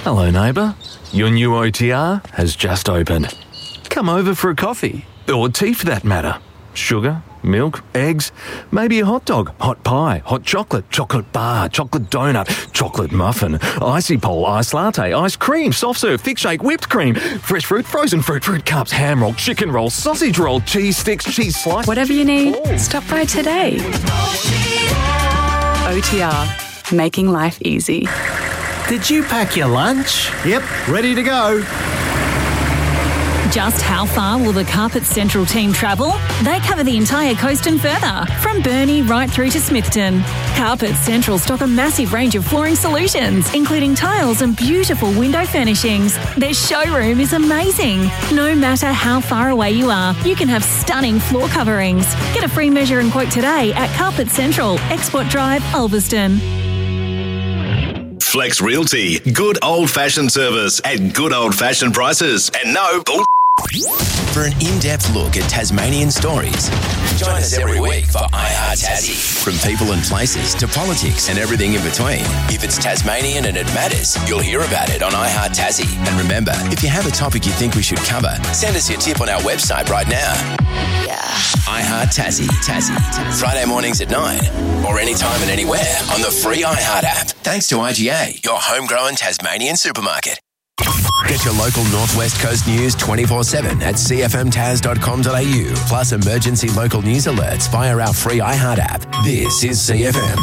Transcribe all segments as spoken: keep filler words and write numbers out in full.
Hello, neighbour. Your new O T R has just opened. Come over for a coffee, or tea for that matter. Sugar, milk, eggs, maybe a hot dog, hot pie, hot chocolate, chocolate bar, chocolate donut, chocolate muffin, icy pole, iced latte, ice cream, soft serve, thick shake, whipped cream, fresh fruit, frozen fruit, fruit cups, ham roll, chicken roll, sausage roll, cheese sticks, cheese slice. Whatever you need, oh. Stop by today. O T R, making life easy. Did you pack your lunch? Yep, ready to go. Just how far will the Carpet Central team travel? They cover the entire coast and further, from Burnie right through to Smithton. Carpet Central stock a massive range of flooring solutions, including tiles and beautiful window furnishings. Their showroom is amazing. No matter how far away you are, you can have stunning floor coverings. Get a free measure and quote today at Carpet Central, Export Drive, Ulverston. Flex Realty. Good old-fashioned service at good old-fashioned prices. And no bull. For an in-depth look at Tasmanian stories, join us every week for iHeart Tassie. From people and places to politics and everything in between. If it's Tasmanian and it matters, you'll hear about it on iHeart Tassie. And remember, if you have a topic you think we should cover, send us your tip on our website right now. Yeah. iHeart Tassie. Tassie. Friday mornings at nine or anytime and anywhere on the free iHeart app. Thanks to I G A, your homegrown Tasmanian supermarket. Get your local Northwest Coast news twenty-four seven at c f m tas dot com dot a u, plus emergency local news alerts via our free iHeart app. This is C F M.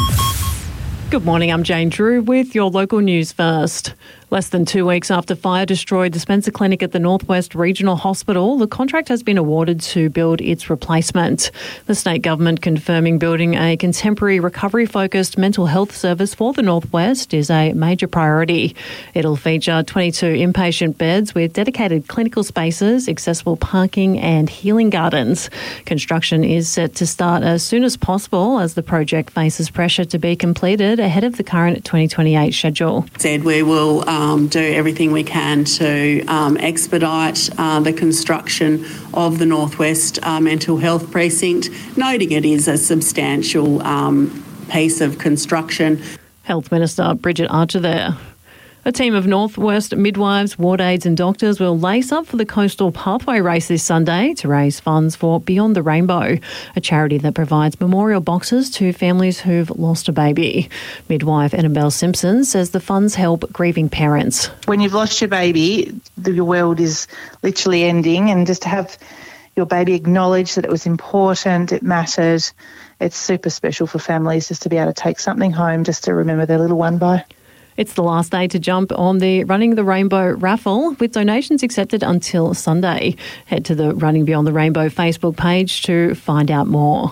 Good morning, I'm Jane Drew with your local news first. Less than two weeks after fire destroyed the Spencer Clinic at the Northwest Regional Hospital, the contract has been awarded to build its replacement. The state government confirming building a contemporary recovery-focused mental health service for the Northwest is a major priority. It'll feature twenty-two inpatient beds with dedicated clinical spaces, accessible parking and healing gardens. Construction is set to start as soon as possible as the project faces pressure to be completed ahead of the current twenty twenty-eight schedule. Said we will Um, do everything we can to um, expedite uh, the construction of the Northwest uh, Mental Health Precinct, noting it is a substantial um, piece of construction. Health Minister Bridget Archer there. A team of Northwest midwives, ward aides and doctors will lace up for the Coastal Pathway Race this Sunday to raise funds for Beyond the Rainbow, a charity that provides memorial boxes to families who've lost a baby. Midwife Annabelle Simpson says the funds help grieving parents. When you've lost your baby, your world is literally ending, and just to have your baby acknowledge that it was important, it mattered, it's super special for families just to be able to take something home just to remember their little one by. It's the last day to jump on the Running the Rainbow raffle, with donations accepted until Sunday. Head to the Running Beyond the Rainbow Facebook page to find out more.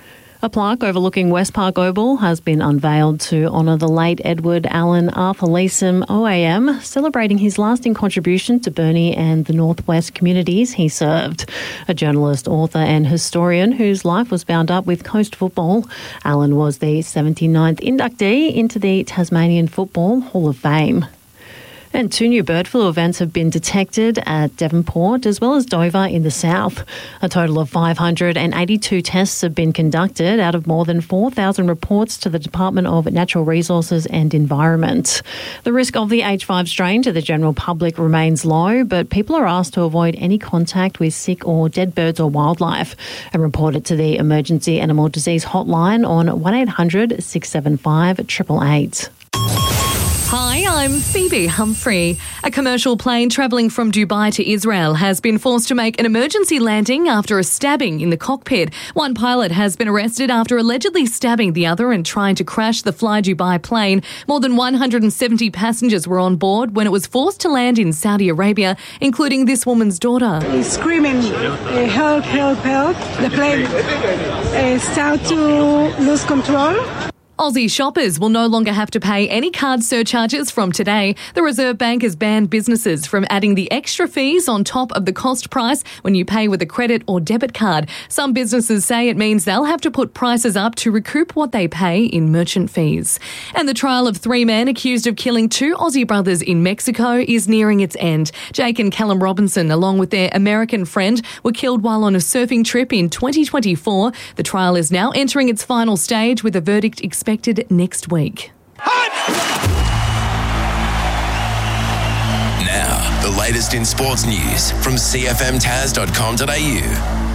A plaque overlooking West Park Oval has been unveiled to honour the late Edward Allen Arthur Leeson O A M, celebrating his lasting contribution to Burnie and the Northwest communities he served. A journalist, author and historian whose life was bound up with coast football, Allen was the seventy-ninth inductee into the Tasmanian Football Hall of Fame. And two new bird flu events have been detected at Devonport as well as Dover in the south. A total of five hundred eighty-two tests have been conducted out of more than four thousand reports to the Department of Natural Resources and Environment. The risk of the H five strain to the general public remains low, but people are asked to avoid any contact with sick or dead birds or wildlife and report it to the Emergency Animal Disease Hotline on one eight hundred six seven five eight eight eight. Hi, I'm Phoebe Humphrey. A commercial plane travelling from Dubai to Israel has been forced to make an emergency landing after a stabbing in the cockpit. One pilot has been arrested after allegedly stabbing the other and trying to crash the Fly Dubai plane. More than one hundred seventy passengers were on board when it was forced to land in Saudi Arabia, including this woman's daughter. He's screaming, uh, help, help, help. The plane uh, started to lose control. Aussie shoppers will no longer have to pay any card surcharges from today. The Reserve Bank has banned businesses from adding the extra fees on top of the cost price when you pay with a credit or debit card. Some businesses say it means they'll have to put prices up to recoup what they pay in merchant fees. And the trial of three men accused of killing two Aussie brothers in Mexico is nearing its end. Jake and Callum Robinson, along with their American friend, were killed while on a surfing trip in twenty twenty-four. The trial is now entering its final stage with a verdict expected expected next week. The latest in sports news from c f m tas dot com dot a u.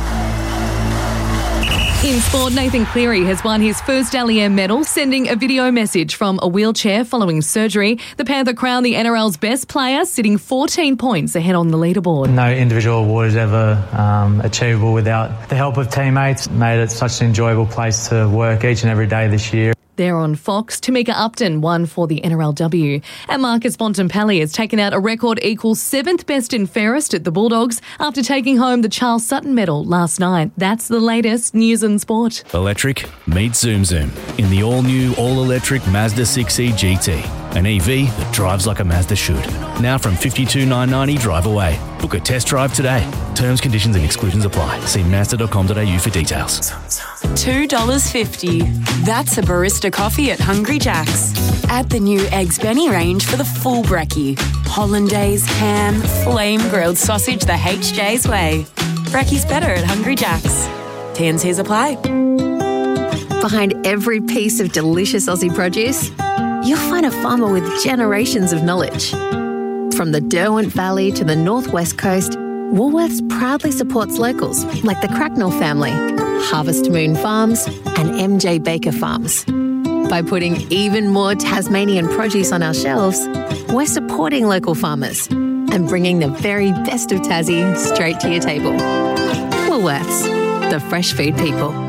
In sport, Nathan Cleary has won his first Dally M medal, sending a video message from a wheelchair following surgery. The Panther crowned the N R L's best player, sitting fourteen points ahead on the leaderboard. No individual award is ever um, achievable without the help of teammates. Made it such an enjoyable place to work each and every day this year. There on Fox, Tamika Upton won for the N R L W. And Marcus Bontempelli has taken out a record equal seventh best and fairest at the Bulldogs after taking home the Charles Sutton medal last night. That's the latest news and sport. Electric, meet Zoom Zoom in the all-new, all-electric Mazda six E G T. An E V that drives like a Mazda should. Now from fifty-two thousand nine hundred ninety drive away. Book a test drive today. Terms, conditions and exclusions apply. See mazda dot com dot a u for details. two dollars fifty. That's a barista coffee at Hungry Jack's. Add the new Eggs Benny range for the full brekkie. Hollandaise, ham, flame grilled sausage the H J's way. Brekkie's better at Hungry Jack's. T and C's apply. Behind every piece of delicious Aussie produce, you'll find a farmer with generations of knowledge. From the Derwent Valley to the Northwest Coast, Woolworths proudly supports locals like the Cracknell family, Harvest Moon Farms and M J Baker Farms. By putting even more Tasmanian produce on our shelves, we're supporting local farmers and bringing the very best of Tassie straight to your table. Woolworths, the fresh food people.